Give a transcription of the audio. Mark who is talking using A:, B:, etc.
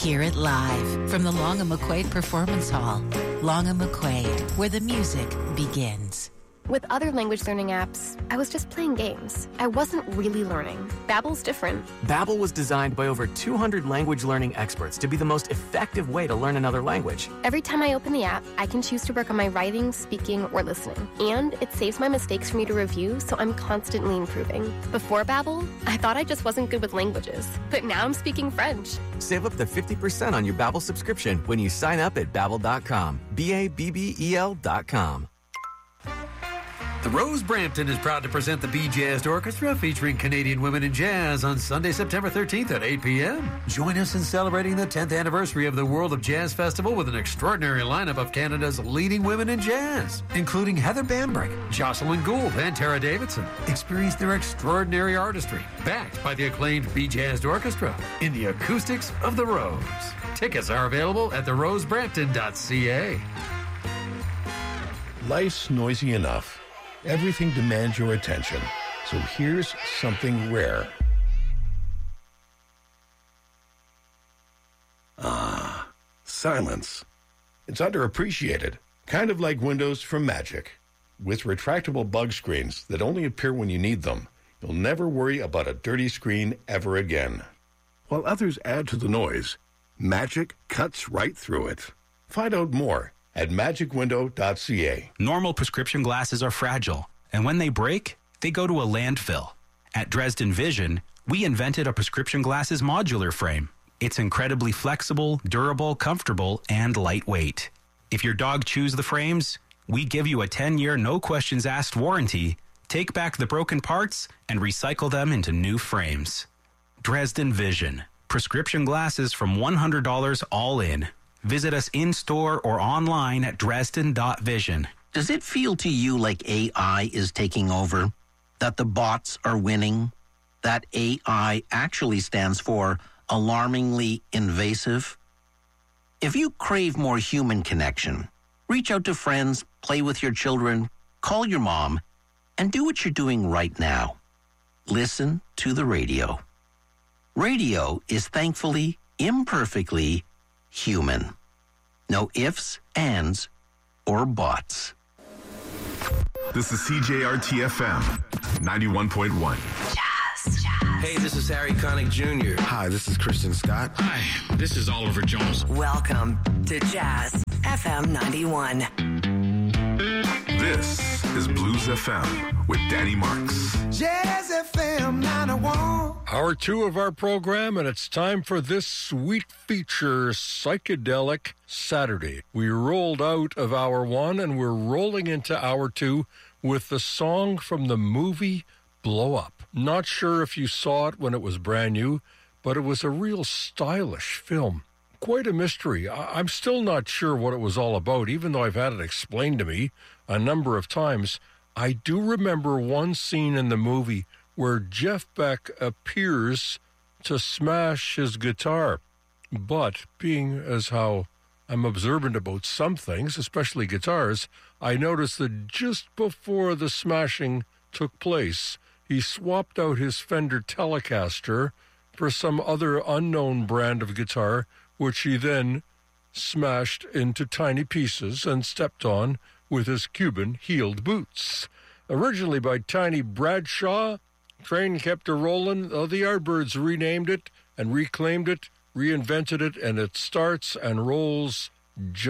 A: Hear it live from the Long & McQuaid Performance Hall. Long & McQuaid, where the music begins.
B: With other language learning apps, I was just playing games. I wasn't really learning. Babbel's different.
C: Babbel was designed by over 200 language learning experts to be the most effective way to learn another language.
B: Every time I open the app, I can choose to work on my writing, speaking, or listening. And it saves my mistakes for me to review, so I'm constantly improving. Before Babbel, I thought I just wasn't good with languages. But now I'm speaking French.
C: Save up to 50% on your Babbel subscription when you sign up at Babbel.com. Babbel.com.
D: The Rose Brampton is proud to present the Bee Jazzed Orchestra featuring Canadian women in jazz on Sunday, September 13th at 8 p.m. Join us in celebrating the 10th anniversary of the World of Jazz Festival with an extraordinary lineup of Canada's leading women in jazz, including Heather Bambrick, Jocelyn Gould, and Tara Davidson. Experience their extraordinary artistry, backed by the acclaimed Bee Jazzed Orchestra in the acoustics of the Rose. Tickets are available at therosebrampton.ca.
E: Life's noisy enough. Everything demands your attention. So here's something rare. Silence. It's underappreciated. Kind of like windows from Magic. With retractable bug screens that only appear when you need them, you'll never worry about a dirty screen ever again. While others add to the noise, Magic cuts right through it. Find out more at magicwindow.ca.
F: Normal prescription glasses are fragile, and when they break, they go to a landfill. At Dresden Vision, we invented a prescription glasses modular frame. It's incredibly flexible, durable, comfortable, and lightweight. If your dog chews the frames, we give you a 10-year no-questions-asked warranty, take back the broken parts, and recycle them into new frames. Dresden Vision. Prescription glasses from $100 all in. Visit us in-store or online at dresden.vision.
G: Does it feel to you like AI is taking over? That the bots are winning? That AI actually stands for alarmingly invasive? If you crave more human connection, reach out to friends, play with your children, call your mom, and do what you're doing right now. Listen to the radio. Radio is thankfully, imperfectly, human. No ifs, ands, or buts.
H: This is CJRT-FM 91.1.
I: Jazz. Hey, this is Harry Connick Jr.
J: Hi, this is Christian Scott.
K: Hi, this is Oliver Jones.
L: Welcome to Jazz FM 91.
H: This is Blues FM with Danny Marks.
M: Jazz FM 91.
N: Hour 2 of our program, and it's time for this sweet feature, Psychedelic Saturday. We rolled out of Hour 1, and we're rolling into Hour 2 with the song from the movie Blow Up. Not sure if you saw it when it was brand new, but it was a real stylish film. Quite a mystery. I'm still not sure what it was all about, even though I've had it explained to me a number of times. I do remember one scene in the movie where Jeff Beck appears to smash his guitar. But being as how I'm observant about some things, especially guitars, I noticed that just before the smashing took place, he swapped out his Fender Telecaster for some other unknown brand of guitar, which he then smashed into tiny pieces and stepped on with his Cuban heeled boots. Originally by Tiny Bradshaw, train kept a-rollin'. The Yardbirds renamed it and reclaimed it, reinvented it, and it starts and rolls